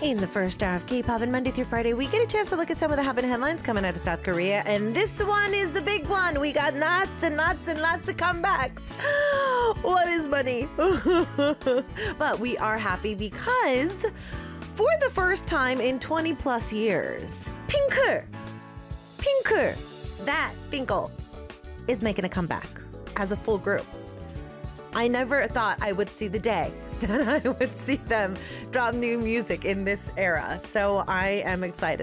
In the first hour of K-pop, and Monday through Friday, we get a chance to look at some of the happening headlines coming out of South Korea. And this one is a big one. We got lots and lots and lots of comebacks. What is money? But we are happy because for the first time in 20 plus years, Pink, that Finkel, is making a comeback as a full group. I never thought I would see the day that I would see them drop new music in this era. So I am excited.